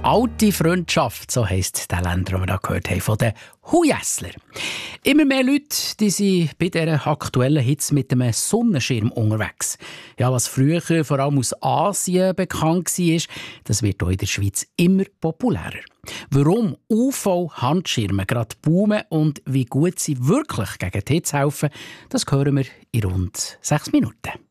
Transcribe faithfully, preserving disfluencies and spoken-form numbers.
alte Freundschaft, so heisst der Länder, den wir da gehört haben, von den Hujässler. Immer mehr Leute die sind bei dieser aktuellen Hitze mit einem Sonnenschirm unterwegs. Ja, was früher vor allem aus Asien bekannt war, das wird auch in der Schweiz immer populärer. Warum U V-Handschirme gerade boomen und wie gut sie wirklich gegen die Hitze helfen, das hören wir in rund sechs Minuten.